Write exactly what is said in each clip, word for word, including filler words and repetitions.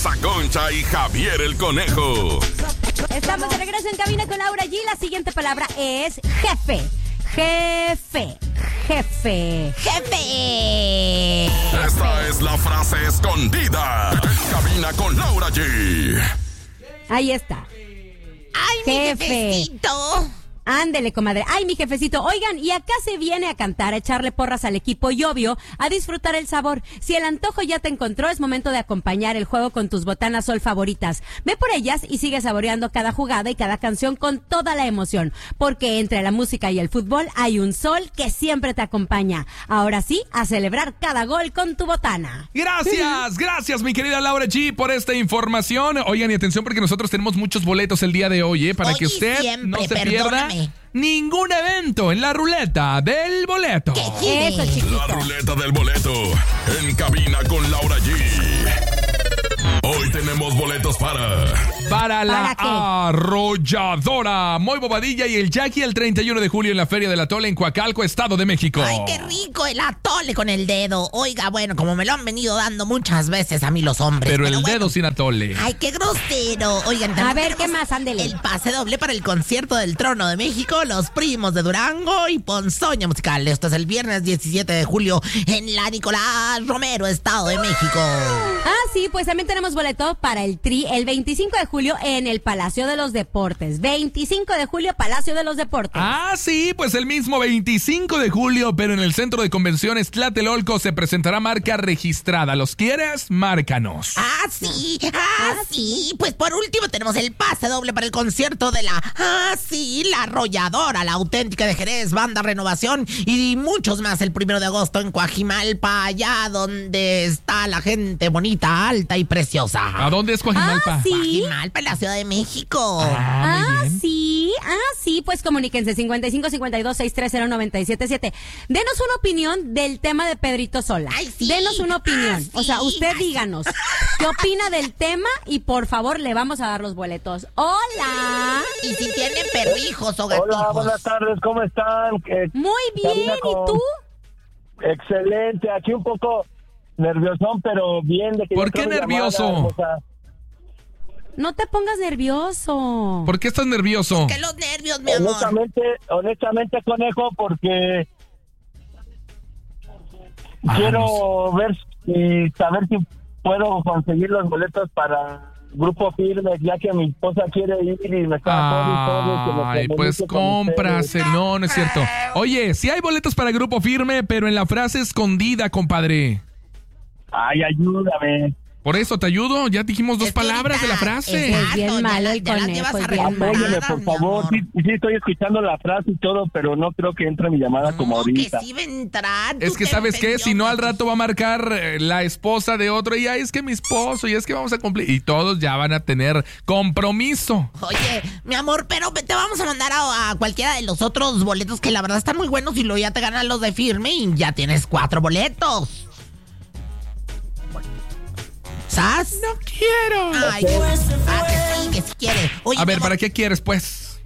Rosa Concha y Javier el Conejo. Estamos de regreso en cabina con Laura G. La siguiente palabra es jefe. Jefe. Jefe. ¡Jefe! Esta es la frase escondida en cabina con Laura G. Ahí está. ¡Ay, mi Jefe. jefecito! Ándele, comadre. Ay, mi jefecito. Oigan, y acá se viene a cantar, a echarle porras al equipo y obvio, a disfrutar el sabor. Si el antojo ya te encontró, es momento de acompañar el juego con tus botanas Sol favoritas. Ve por ellas y sigue saboreando cada jugada y cada canción con toda la emoción. Porque entre la música y el fútbol hay un sol que siempre te acompaña. Ahora sí, a celebrar cada gol con tu botana. Gracias, gracias mi querida Laura G por esta información. Oigan, y atención porque nosotros tenemos muchos boletos el día de hoy, ¿eh? Para Hoy que usted siempre, no se perdóname. pierda ningún evento en la ruleta del boleto. ¿Qué quiere? Eso, chiquito. La ruleta del boleto en cabina con Laura G. Hoy tenemos boletos para... Para la ¿Para qué? arrolladora Moy Bobadilla y el Jackie el treinta y uno de julio en la Feria del Atole en Coacalco, Estado de México. ¡Ay, qué rico el atole con el dedo! Oiga, bueno, como me lo han venido dando muchas veces a mí los hombres. Pero el bueno. dedo sin atole. ¡Ay, qué grosero! Oigan, A también ver, ¿qué tenemos más? Ándele. el pase doble para el concierto del Trono de México, Los Primos de Durango y Ponzoña Musical. Esto es el viernes diecisiete de julio en la Nicolás Romero, Estado de México. Ah, sí, pues también tenemos boleto para el Tri el veinticinco de julio en el Palacio de los Deportes. veinticinco de julio, Palacio de los Deportes. Ah, sí, pues el mismo veinticinco de julio, pero en el Centro de Convenciones Tlatelolco se presentará marca registrada. ¿Los quieres? Márcanos. Ah, sí, ah, sí. Pues por último tenemos el pase doble para el concierto de la, ah, sí, la arrolladora, la auténtica de Jerez, Banda Renovación y muchos más el primero de agosto en Coajimalpa, allá donde está la gente bonita, alta y preciosa. ¿A dónde es Coajimalpa? Ah, sí. Coajimalpa, en la Ciudad de México. Ah, muy Ah, bien. sí, ah, sí, pues comuníquense cincuenta y cinco cincuenta y dos sesenta y tres cero noventa y siete siete. Denos una opinión del tema de Pedrito Sola. Ay, sí. Denos una opinión. Ah, sí. O sea, usted díganos qué opina del tema y por favor le vamos a dar los boletos. Hola. Y si tienen perrijos o gatijos. Hola, buenas tardes, ¿cómo están? Eh, Muy bien, Karina, ¿y con- tú? Excelente, aquí un poco nerviosón, pero bien. De que ¿Por ya qué entró mi nervioso? llamada, hermosa. No te pongas nervioso. ¿Por qué estás nervioso? Que los nervios, mi amor. Honestamente, honestamente, Conejo, porque Ah, quiero ver y saber si puedo conseguir los boletos para Grupo Firme, ya que mi esposa quiere ir y me está todo y todo, que me Ay, pues comunique con cómprase. ustedes. No, no es cierto. Oye, sí hay boletos para Grupo Firme, pero en la frase escondida, compadre. Ay, ayúdame. Por eso te ayudo. Ya dijimos dos Es que palabras de la ahorita- frase. Exacto, bien ya malo la- el ya las conejo, llevas es bien arregladas, Apóyeme, mi por favor. amor. Sí, sí, estoy escuchando la frase y todo, pero no creo que entre mi llamada como No, ahorita. que sí va a entrar. Es tú que, te ¿sabes qué? entendió, Si no, al Pati. rato va a marcar eh, la esposa de otro y ay, es que mi esposo y es que vamos a cumplir. Y todos ya van a tener compromiso. Oye, mi amor, pero te vamos a mandar a, a cualquiera de los otros boletos que la verdad están muy buenos y luego ya te ganan los de Firme y ya tienes cuatro boletos. ¿Sas? No quiero. Ay, ah, que sí, que sí quiere. Oye, A mi ver, amor, ¿para qué quieres, pues?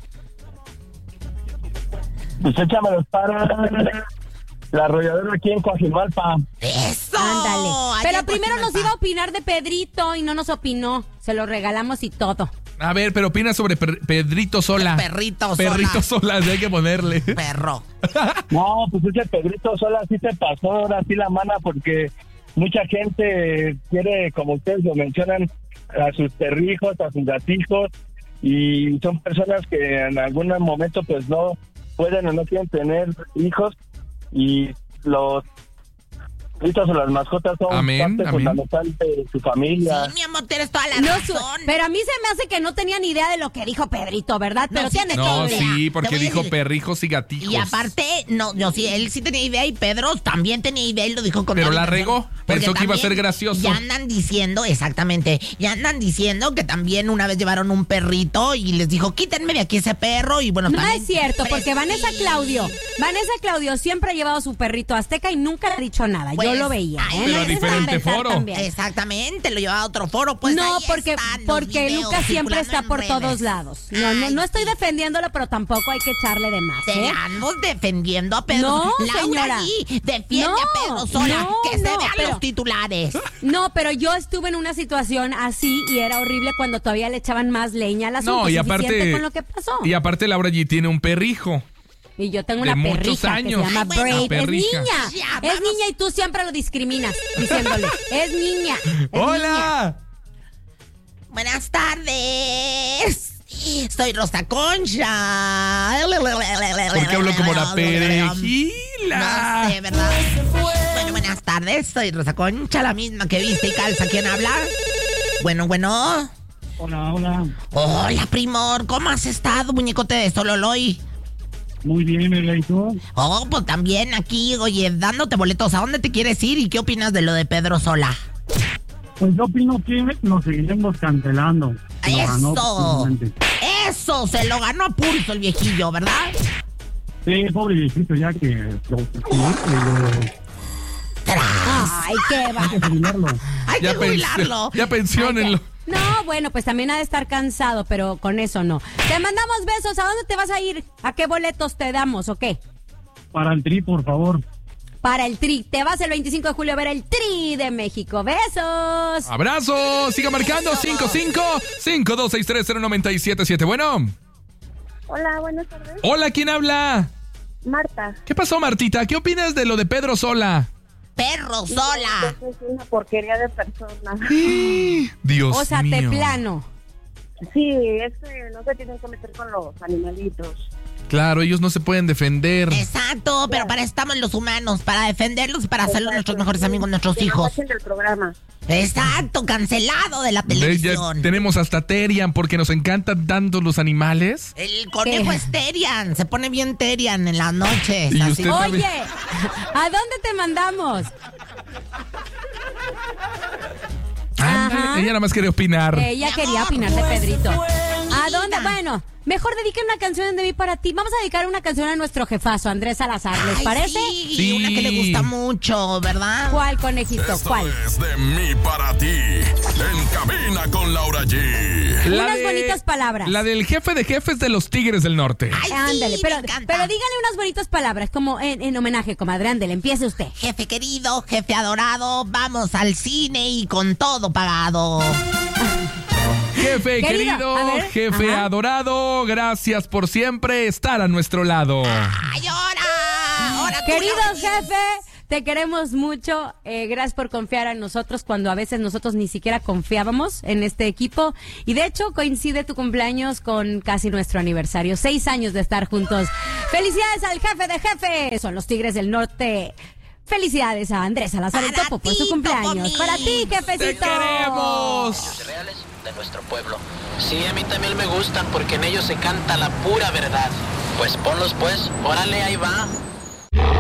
Pues échamelos para la arrolladora aquí en Coajimalpa. ¡Eso! Ándale. Allá Pero en primero nos Coajimalpa. iba a opinar de Pedrito y no nos opinó. Se lo regalamos y todo. A ver, pero opina sobre Per- Pedrito Sola. Perrito Sola. Perrito Sola, hay que ponerle. Perro. No, pues ese Pedrito Sola sí se pasó ahora sí la mana porque mucha gente quiere, como ustedes lo mencionan, a sus perrijos, a sus gatijos y son personas que en algún momento pues no pueden o no quieren tener hijos y los perritos o las mascotas son Amén, parte amén. fundamental de su familia. Sí, mi amor, tienes toda la No, su- razón. pero a mí se me hace que no tenía ni idea de lo que dijo Pedrito, ¿verdad? No, Pero sí tiene tenía No, que idea. sí, Te porque voy a dijo decir- perrijos y gatijos. Y aparte, no, no, sí, él sí tenía idea y Pedro también tenía idea y lo dijo con Pero toda la intención. regó, Porque pensó que iba a también ser gracioso. Ya andan diciendo, exactamente, ya andan diciendo que también una vez llevaron un perrito y les dijo, quítenme de aquí ese perro y bueno, No también es cierto, porque prestigio. Vanessa Claudio, Vanessa Claudio siempre ha llevado su perrito azteca y nunca le ha dicho nada. Yo yo lo veía. Ay, ¿eh? pero No a te diferente dejes foro. también. Exactamente, lo llevaba a otro foro, pues no, ahí porque, están los porque videos Lucas siempre circulando está en por redes. todos lados. No, no, Ay, no estoy sí. defendiéndolo, pero tampoco hay que echarle de más, Te ¿eh? ando defendiendo a Pedro. No, Laura señora. G, defiende No, a Pedro Sola. no, que se no, vean pero- los titulares. No, pero yo estuve en una situación así y era horrible cuando todavía le echaban más leña al asunto. No, y suficiente aparte. con lo que pasó. Y aparte, Laura G tiene un perrijo. Y yo tengo de una muchos perrija años. que se llama Ay, bueno, Brave. Es perrija. niña. Ya, Es vamos. niña y tú siempre lo discriminas diciéndole. Es niña. es niña. ¡Hola! Buenas tardes. Soy Rosa Concha. ¿Por qué hablo como la No perejila? sé, ¿verdad? Bueno, buenas tardes. Soy Rosa Concha, la misma que viste y calza. ¿Quién habla? Bueno, bueno. Hola, hola. Hola, primor. ¿Cómo has estado, muñecote de Sololoy? Muy bien, Mela, ¿y tú? Oh, pues también aquí, oye, dándote boletos. ¿A dónde te quieres ir y qué opinas de lo de Pedro Sola? Pues yo opino que nos seguiremos cancelando. Lo ganó, ¡Eso! precisamente. ¡Eso! Se lo ganó a pulso el viejillo, ¿verdad? Sí, pobre viejito, ya que lo, lo- ¡Tras! Ay, qué va. hay que jubilarlo. Hay Ya, que pens- jubilarlo. ya pensionenlo. No, bueno, pues también ha de estar cansado, pero con eso no. Te mandamos besos. ¿A dónde te vas a ir? ¿A qué boletos te damos o qué? Para el tri, por favor. Para el Tri. Te vas el veinticinco de julio a ver el Tri de México. ¡Besos! ¡Abrazo! Siga marcando cinco cinco cinco dos seis tres cero nueve siete siete. Bueno. Hola, buenas tardes. Hola, ¿quién habla? Marta. ¿Qué pasó, Martita? ¿Qué opinas de lo de Pedro Sola? Perro sola. Es una porquería de persona. Dios O sea, mío. te plano. Sí, es que no se tienen que meter con los animalitos. Claro, ellos no se pueden defender. Exacto, pero para eso estamos los humanos, para defenderlos y para hacerlos nuestros mejores amigos, nuestros Que nos hijos. saquen del programa. Exacto, cancelado de la Ve, ya televisión. tenemos hasta Terian porque nos encantan tanto los animales. El conejo ¿Qué? es Terian, se pone bien Terian en las noches. Y así. usted- Oye, ¿a dónde te mandamos? Ándale, Ajá. ella nada más quería opinar. Ella Mi quería amor, opinar de Pedrito. mi ¿A dónde? vida. Bueno, mejor dediquen una canción de mí para ti. Vamos a dedicar una canción a nuestro jefazo, Andrés Salazar. ¿Les Ay, parece? Sí, Sí. una que le gusta mucho, ¿verdad? ¿Cuál, conejito? Esto ¿Cuál? es de mí para ti. En cabina con Laura G. Unas bonitas palabras. La del jefe de jefes de los Tigres del Norte. Ay, Ándale, sí, pero, me encanta. pero dígale unas bonitas palabras, como en, en homenaje, comadre. Ándale, empiece usted. Jefe querido, jefe adorado, vamos al cine y con todo pagado. Jefe Querido, querido, a ver, jefe ajá. adorado, gracias por siempre estar a nuestro lado. ¡Ay, ahora! ¡Ahora tú, Querido Laura G. jefe, te queremos mucho. Eh, gracias por confiar en nosotros cuando a veces nosotros ni siquiera confiábamos en este equipo. Y de hecho coincide tu cumpleaños con casi nuestro aniversario. Seis años de estar juntos. Felicidades al jefe de jefes. Son los Tigres del Norte. Felicidades a Andrés Salazar el Para Topo por ti, su cumpleaños. Topomix. Para ti, jefecito. ¡Te queremos! reales de nuestro pueblo. Sí, a mí también me gustan porque en ellos se canta la pura verdad. Pues ponlos pues, órale, ahí va.